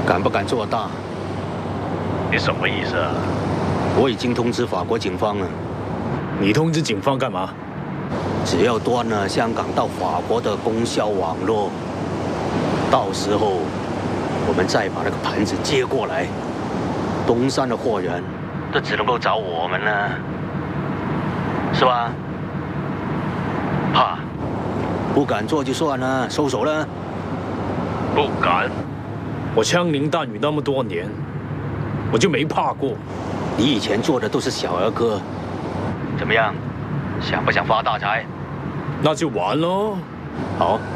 敢不敢做大？ 你什么意思啊？ 我已经通知法国警方了。 你通知警方干嘛？ 只要端了香港到法国的供销网络，到时候我们再把那个盘子接过来，东山的货源都只能够找我们了，是吧？怕？不敢做就算了，收手了。 不敢。 我枪林弹雨那么多年，我就没怕过。 你以前做的都是小儿科，怎么样？想不想发大财？ 那就完喽。 好。